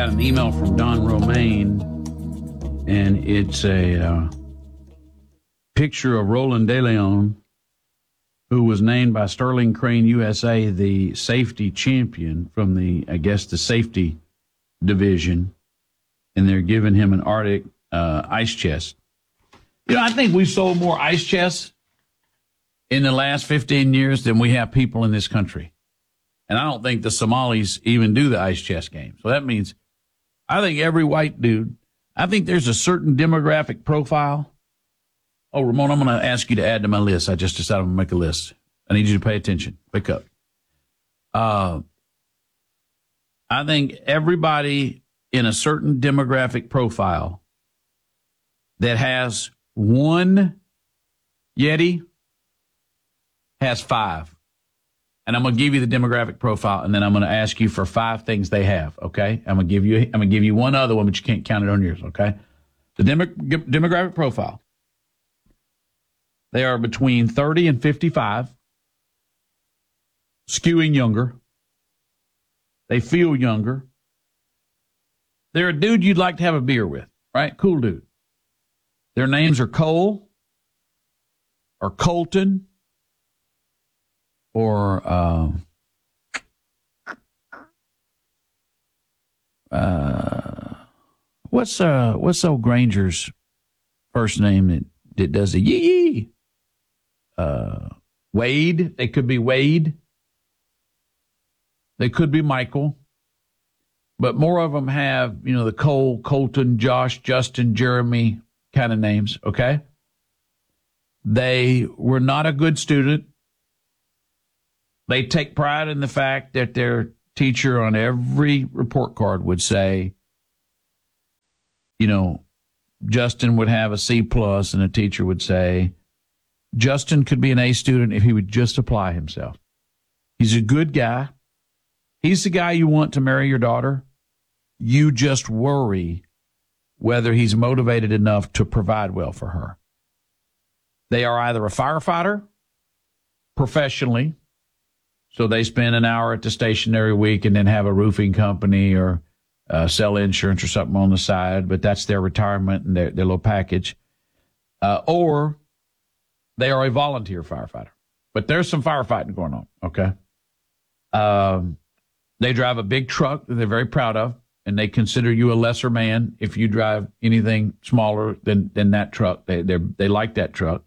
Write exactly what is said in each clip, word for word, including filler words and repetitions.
got an email from Don Romaine, and it's a uh, picture of Roland De Leon, who was named by Sterling Crane U S A the safety champion from the, I guess, the safety division, and they're giving him an Arctic uh, ice chest. You know, I think we've sold more ice chests in the last fifteen years than we have people in this country. And I don't think the Somalis even do the ice chest game. So that means I think every white dude, I think there's a certain demographic profile. Oh, Ramon, I'm going to ask you to add to my list. I just decided I'm going to make a list. I need you to pay attention. Pick up. Uh, I think everybody in a certain demographic profile that has one Yeti has five. And I'm going to give you the demographic profile, and then I'm going to ask you for five things they have, okay? I'm going to give you I'm going to give you one other one, but you can't count it on yours, okay? The demo, demographic profile. They are between thirty and fifty-five, skewing younger. They feel younger. They're a dude you'd like to have a beer with, right? Cool dude. Their names are Cole or Colton or uh, uh, what's uh what's old Granger's first name that, that does the yee yee? Uh, Wade. They could be Wade. They could be Michael. But more of them have, you know, the Cole, Colton, Josh, Justin, Jeremy kind of names, okay? They were not a good student. They take pride in the fact that their teacher on every report card would say, you know, Justin would have a C plus, and a teacher would say, Justin could be an A student if he would just apply himself. He's a good guy. He's the guy you want to marry your daughter. You just worry whether he's motivated enough to provide well for her. They are either a firefighter professionally, so they spend an hour at the station every week and then have a roofing company or uh, sell insurance or something on the side, but that's their retirement and their, their little package. Uh, or they are a volunteer firefighter. But there's some firefighting going on, okay? Um, they drive a big truck that they're very proud of, and they consider you a lesser man if you drive anything smaller than, than that truck. They they they like that truck.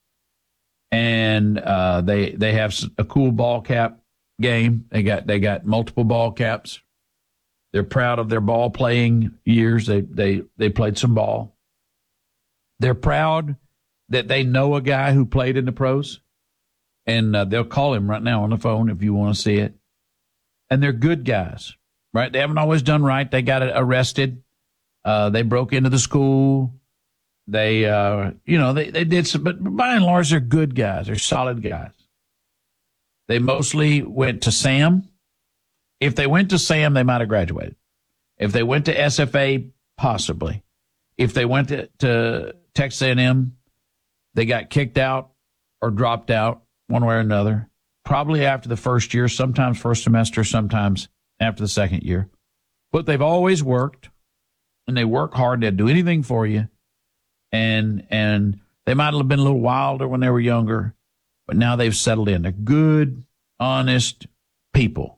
And uh, they they have a cool ball cap game. They got they got multiple ball caps. They're proud of their ball playing years. They they they played some ball. They're proud that they know a guy who played in the pros, and uh, they'll call him right now on the phone if you want to see it. And they're good guys, right? They haven't always done right. They got arrested. Uh, they broke into the school. They, uh, you know, they, they did some, but by and large, they're good guys. They're solid guys. They mostly went to SAM. If they went to SAM, they might have graduated. If they went to S F A, possibly. If they went to, to Texas A and M, they got kicked out or dropped out one way or another, probably after the first year, sometimes first semester, sometimes after the second year. But they've always worked, and they work hard. They'll do anything for you. And and they might have been a little wilder when they were younger, but now they've settled in. They're good, honest people.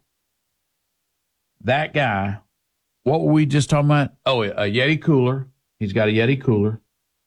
That guy, what were we just talking about? Oh, a Yeti cooler. He's got a Yeti cooler.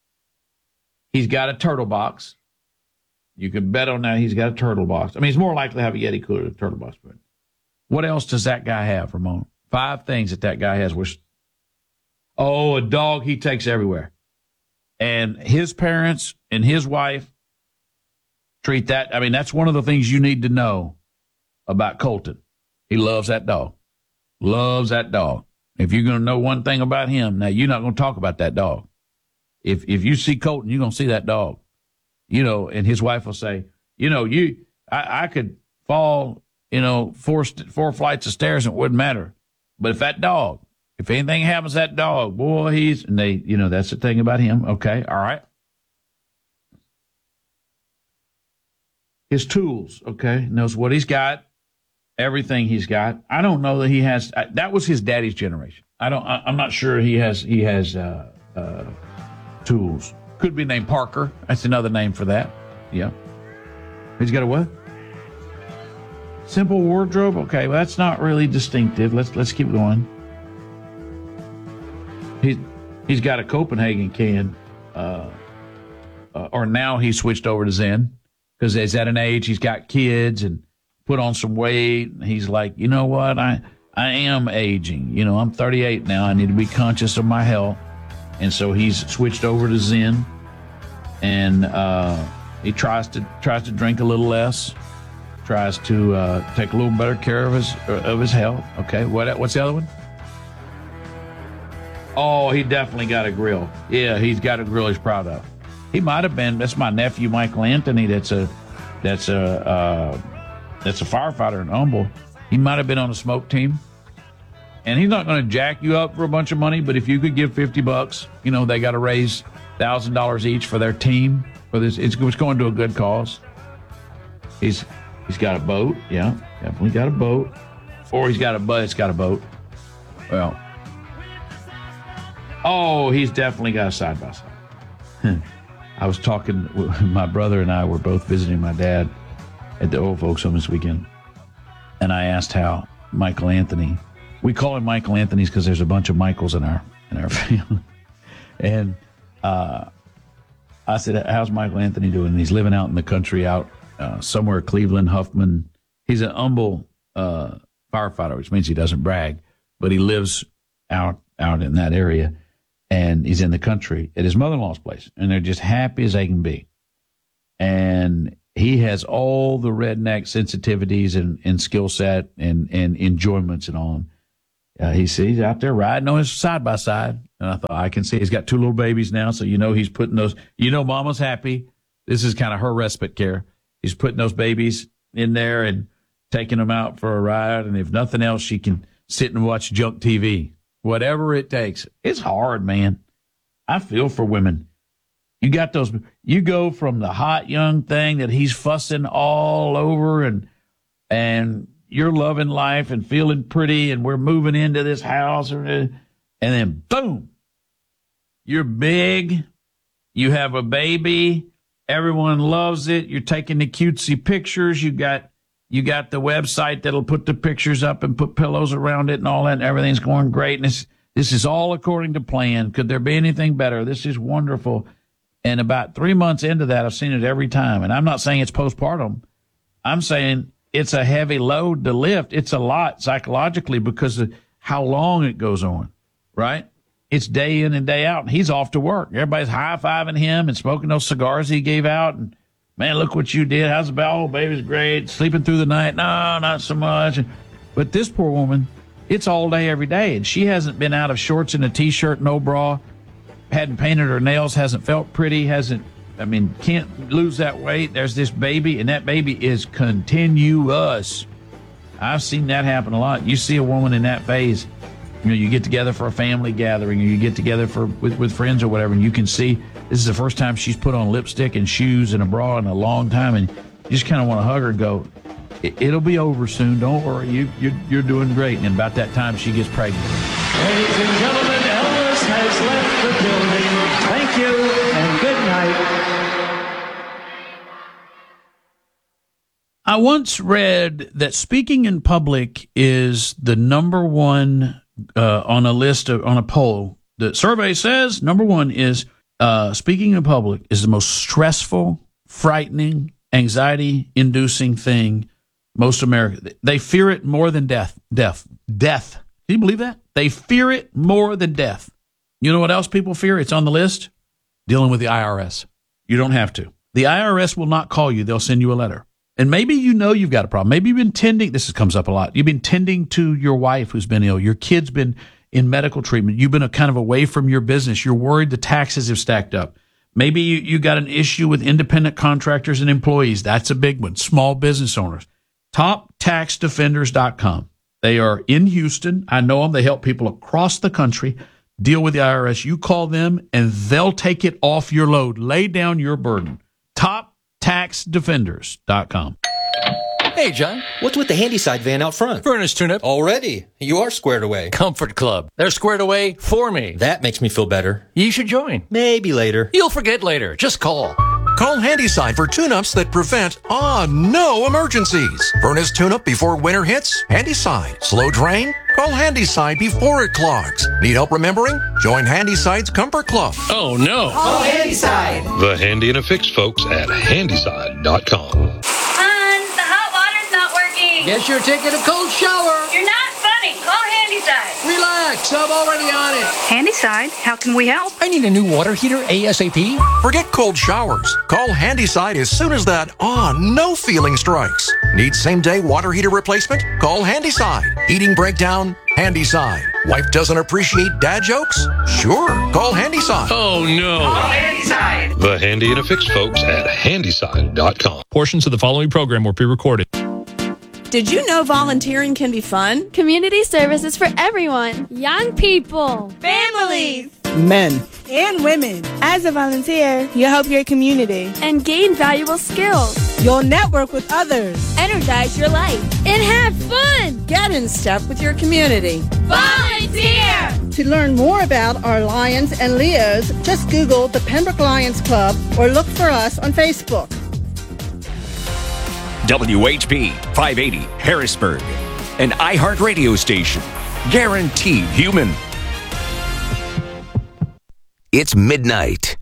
He's got a turtle box. You can bet on that he's got a turtle box. I mean, he's more likely to have a Yeti cooler than a turtle box. But what else does that guy have, Ramon? Five things that that guy has. Which, oh, a dog he takes everywhere. And his parents and his wife treat that. I mean, that's one of the things you need to know about Colton. He loves that dog. Loves that dog. If you're going to know one thing about him, now you're not going to talk about that dog. If if you see Colton, you're going to see that dog. You know, and his wife will say, you know, you, I, I could fall, you know, four, four flights of stairs and it wouldn't matter. But if that dog, if anything happens to that dog, boy, he's, and they, you know, that's the thing about him. Okay. All right. His tools. Okay. Knows what he's got, everything he's got. I don't know that he has, that was his daddy's generation. I don't. I, I'm not sure he has. He has uh, uh, tools. Could be named Parker. That's another name for that. Yeah. He's got a what? Simple wardrobe. Okay, well that's not really distinctive. Let's let's keep going. He he's got a Copenhagen can, uh, uh, or now he's switched over to Zen because he's at an age he's got kids and put on some weight. And he's like, you know what? I I am aging. You know, I'm thirty-eight now. I need to be conscious of my health. And so he's switched over to Zen, and uh, he tries to tries to drink a little less, tries to uh, take a little better care of his of his health. Okay, what what's the other one? Oh, he definitely got a grill. Yeah, he's got a grill he's proud of. He might have been. That's my nephew Michael Anthony. That's a that's a uh, that's a firefighter in Humble. He might have been on a smoke team. And he's not going to jack you up for a bunch of money, but if you could give fifty bucks, you know, they got to raise one thousand dollars each for their team. For this, it's, it's going to a good cause. He's He's got a boat. Yeah, definitely got a boat. Or he's got a but it's got a boat. Well, oh, he's definitely got a side-by-side. I was talking, my brother and I were both visiting my dad at the old folks home this weekend. And I asked how Michael Anthony... We call him Michael Anthony's because there's a bunch of Michaels in our in our family. And uh, I said, how's Michael Anthony doing? And he's living out in the country, out uh, somewhere, Cleveland, Huffman. He's an humble uh, firefighter, which means he doesn't brag, but he lives out out in that area. And he's in the country at his mother-in-law's place. And they're just happy as they can be. And he has all the redneck sensitivities and, and skill set and, and enjoyments and all. Uh, he's, he's out there riding on his side-by-side. And I thought, I can see he's got two little babies now, so you know he's putting those, you know mama's happy. This is kind of her respite care. He's putting those babies in there and taking them out for a ride. And if nothing else, she can sit and watch junk T V. Whatever it takes. It's hard, man. I feel for women. You got those, you go from the hot young thing that he's fussing all over and, and you're loving life and feeling pretty and we're moving into this house and then boom, you're big. You have a baby. Everyone loves it. You're taking the cutesy pictures. You got, you got the website that'll put the pictures up and put pillows around it and all that. And everything's going great. And this, this is all according to plan. Could there be anything better? This is wonderful. And about three months into that, I've seen it every time. And I'm not saying it's postpartum. I'm saying it's a heavy load to lift. It's a lot psychologically because of how long it goes on, right? It's day in and day out. And he's off to work. Everybody's high-fiving him and smoking those cigars he gave out. And, man, look what you did. How's the bell? Oh, baby's great. Sleeping through the night? No, not so much. But this poor woman, it's all day, every day. And she hasn't been out of shorts and a T-shirt, no bra. Hadn't painted her nails, hasn't felt pretty, hasn't, I mean, can't lose that weight. There's this baby, and that baby is continuous. I've seen that happen a lot. You see a woman in that phase, you know, you get together for a family gathering, or you get together for with, with friends or whatever, and you can see this is the first time she's put on lipstick and shoes and a bra in a long time, and you just kind of want to hug her and go, it, it'll be over soon. Don't worry. You, you're, you're doing great. And about that time, she gets pregnant. Ladies and gentlemen, Elvis has left the building. Thank you and good night. I once read that speaking in public is the number one uh, on a list of, on a poll. The survey says number one is uh, speaking in public is the most stressful, frightening, anxiety-inducing thing most Americans. They fear it more than death. Death. Death. Can you believe that? They fear it more than death. You know what else people fear? It's on the list. Dealing with the I R S. You don't have to. The I R S will not call you. They'll send you a letter. And maybe you know you've got a problem. Maybe you've been tending, this comes up a lot. You've been tending to your wife who's been ill. Your kid's been in medical treatment. You've been a kind of away from your business. You're worried the taxes have stacked up. Maybe you, you got an issue with independent contractors and employees. That's a big one. Small business owners. top tax defenders dot com. They are in Houston. I know them. They help people across the country deal with the I R S. You call them, and they'll take it off your load. Lay down your burden. top tax defenders dot com. Hey, John. What's with the Handyside van out front? Furnace tune-up. Already? You are squared away. Comfort Club. They're squared away for me. That makes me feel better. You should join. Maybe later. You'll forget later. Just call. Call Handyside for tune-ups that prevent, ah, no emergencies. Furnace tune-up before winter hits? Handyside. Slow drain? Call Handyside before it clogs. Need help remembering? Join Handyside's Comfort Club. Oh, no. Call Handyside. The Handy and Affix folks at handyside dot com. Hon, the hot water's not working. Get your ticket a cold shower. You're not funny. Call Handyside. Relax. I'm already on it. Handyside, how can we help? I need a new water heater ASAP. Forget cold showers. Call Handyside as soon as that, ah, no feeling strikes. Need same-day water heater replacement? Call Handyside. Heating breakdown? Handyside. Wife doesn't appreciate dad jokes? Sure, call Handyside. Oh, no. Call Handyside. The Handy and Affix folks at handyside dot com. Portions of the following program were pre-recorded. Did you know volunteering can be fun? Community service is for everyone. Young people. Families. Men. And women. As a volunteer, you help your community. And gain valuable skills. You'll network with others. Energize your life. And have fun. Get in step with your community. Volunteer! To learn more about our Lions and Leos, just Google the Pembroke Lions Club or look for us on Facebook. W H P five eighty Harrisburg, an iHeart radio station, guaranteed human. It's midnight.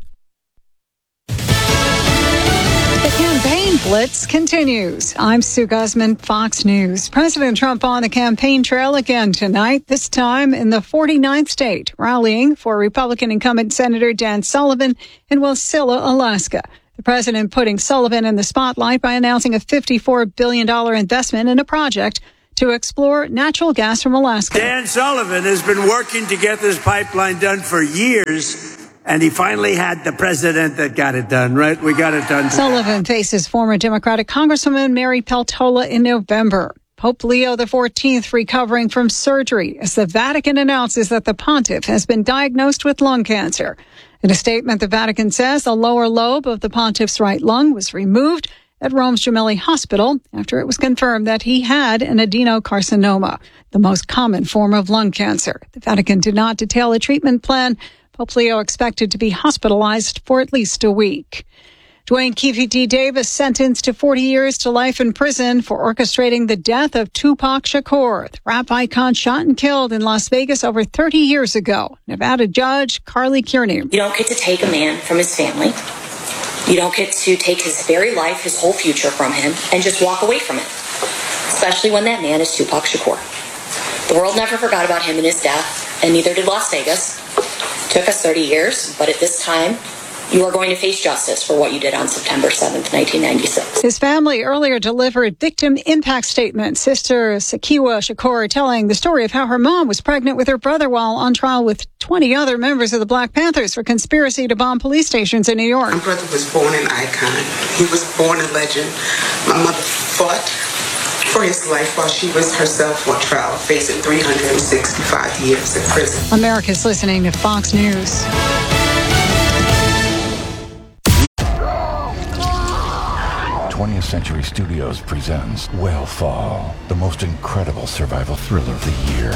The campaign blitz continues. I'm Sue Guzman, Fox News. President Trump on the campaign trail again tonight, this time in the forty-ninth state, rallying for Republican incumbent Senator Dan Sullivan in Wasilla, Alaska. The president putting Sullivan in the spotlight by announcing a fifty-four billion dollars investment in a project to explore natural gas from Alaska. Dan Sullivan has been working to get this pipeline done for years, and he finally had the president that got it done, right? We got it done. Sullivan faces former Democratic Congresswoman Mary Peltola in November. Pope Leo the fourteenth recovering from surgery as the Vatican announces that the pontiff has been diagnosed with lung cancer. In a statement, the Vatican says the lower lobe of the pontiff's right lung was removed at Rome's Gemelli Hospital after it was confirmed that he had an adenocarcinoma, the most common form of lung cancer. The Vatican did not detail a treatment plan. Pope Leo expected to be hospitalized for at least a week. Dwayne Keefe D. Davis sentenced to forty years to life in prison for orchestrating the death of Tupac Shakur, the rap icon shot and killed in Las Vegas over thirty years ago. Nevada judge Carly Kearney. You don't get to take a man from his family. You don't get to take his very life, his whole future from him, and just walk away from it, especially when that man is Tupac Shakur. The world never forgot about him and his death, and neither did Las Vegas. It took us thirty years, but at this time, you are going to face justice for what you did on September seventh, nineteen ninety-six. His family earlier delivered victim impact statements. Sister Sakiwa Shakur telling the story of how her mom was pregnant with her brother while on trial with twenty other members of the Black Panthers for conspiracy to bomb police stations in New York. My brother was born an icon. He was born a legend. My mother fought for his life while she was herself on trial, facing three hundred sixty-five years in prison. America's listening to Fox News. twentieth Century Studios presents Whale Fall, the most incredible survival thriller of the year.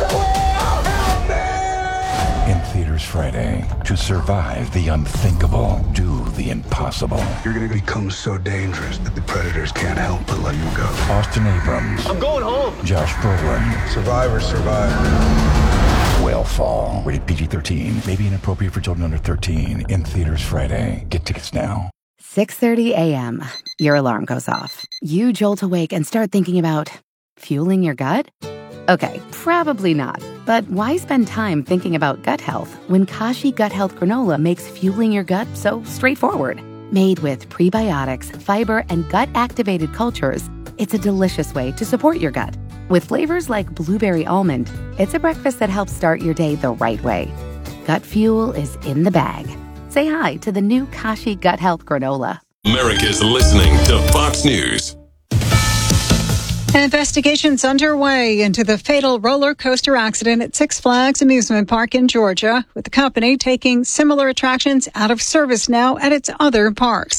In theaters Friday. To survive the unthinkable, do the impossible. You're going to become so dangerous that the predators can't help but let you go. Austin Abrams. I'm going home. Josh Brolin. Survivors survive. Whale Fall. Rated P G thirteen. May be inappropriate for children under thirteen. In theaters Friday. Get tickets now. six thirty a.m. Your alarm goes off. You jolt awake and start thinking about fueling your gut? Okay, probably not. But why spend time thinking about gut health when Kashi Gut Health Granola makes fueling your gut so straightforward? Made with prebiotics, fiber, and gut-activated cultures, it's a delicious way to support your gut. With flavors like blueberry almond, it's a breakfast that helps start your day the right way. Gut fuel is in the bag. Say hi to the new Kashi Gut Health Granola. America's listening to Fox News. Investigations underway into the fatal roller coaster accident at Six Flags Amusement Park in Georgia, with the company taking similar attractions out of service now at its other parks.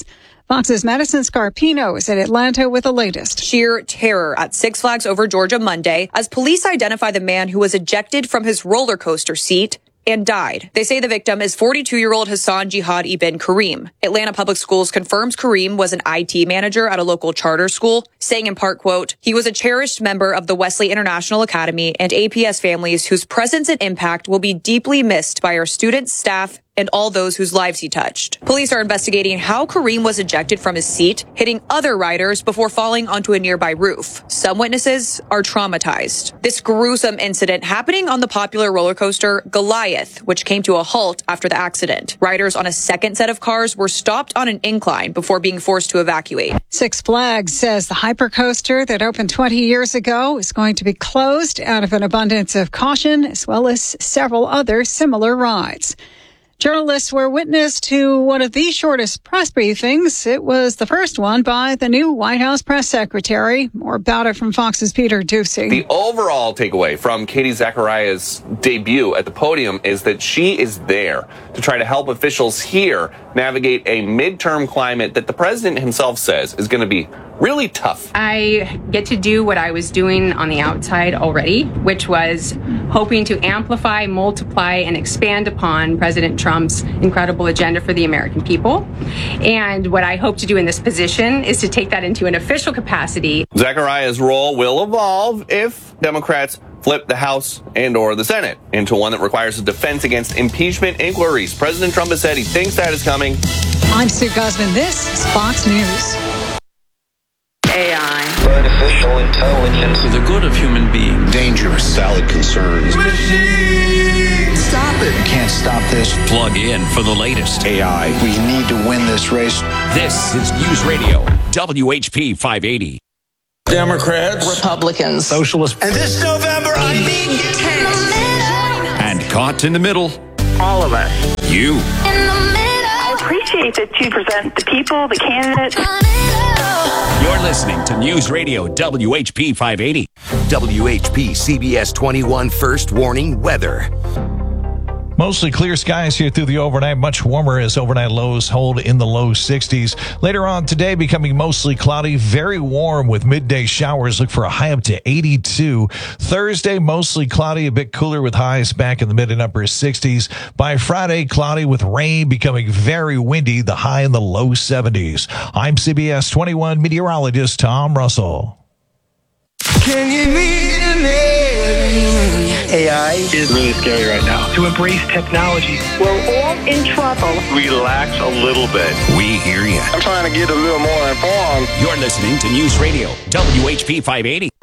Fox's Madison Scarpino is in Atlanta with the latest. Sheer terror at Six Flags Over Georgia Monday as police identify the man who was ejected from his roller coaster seat and died. They say the victim is forty-two-year-old Hassan Jihad Ibn Kareem. Atlanta Public Schools confirms Kareem was an I T manager at a local charter school, saying in part, quote, he was a cherished member of the Wesley International Academy and A P S families whose presence and impact will be deeply missed by our students, staff, and all those whose lives he touched. Police are investigating how Kareem was ejected from his seat, hitting other riders before falling onto a nearby roof. Some witnesses are traumatized. This gruesome incident happening on the popular roller coaster Goliath, which came to a halt after the accident. Riders on a second set of cars were stopped on an incline before being forced to evacuate. Six Flags says the hypercoaster that opened twenty years ago is going to be closed out of an abundance of caution, as well as several other similar rides. Journalists were witness to one of the shortest press briefings. It was the first one by the new White House press secretary. More about it from Fox's Peter Ducey. The overall takeaway from Katie Zacharias' debut at the podium is that she is there to try to help officials here navigate a midterm climate that the president himself says is going to be really tough. I get to do what I was doing on the outside already, which was hoping to amplify, multiply, and expand upon President Trump's incredible agenda for the American people. And what I hope to do in this position is to take that into an official capacity. Zacharias' role will evolve if Democrats flip the House and or the Senate into one that requires a defense against impeachment inquiries. President Trump has said he thinks that is coming. I'm Sue Guzman. This is Fox News. A I. Artificial intelligence. For the good of human beings. Dangerous. Valid concerns. Machine! Stop it. Can't stop this. Plug in for the latest. A I. We need to win this race. This is News Radio, W H P five eighty. Democrats. Republicans. Socialists. And this November, I mean you. And caught in the middle. All of us. You. I appreciate that you present the people, the candidates. You're listening to News Radio W H P five eighty. W H P C B S twenty-one First Warning Weather. Mostly clear skies here through the overnight. Much warmer as overnight lows hold in the low sixties. Later on today, becoming mostly cloudy, very warm with midday showers. Look for a high up to eighty-two. Thursday, mostly cloudy, a bit cooler with highs back in the mid and upper sixties. By Friday, cloudy with rain, becoming very windy, the high in the low seventies. I'm C B S twenty-one meteorologist Tom Russell. Can you meet an alien? A I is really scary right now. To embrace technology. We're all in trouble. Relax a little bit. We hear you. I'm trying to get a little more informed. You're listening to News Radio W H P five eighty.